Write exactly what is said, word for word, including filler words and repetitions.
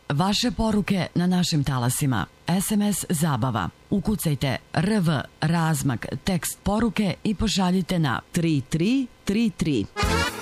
Vaše poruke na našim talasima. es em es Zabava. Ukucajte R V razmak tekst poruke i pošaljite na tri tri tri tri.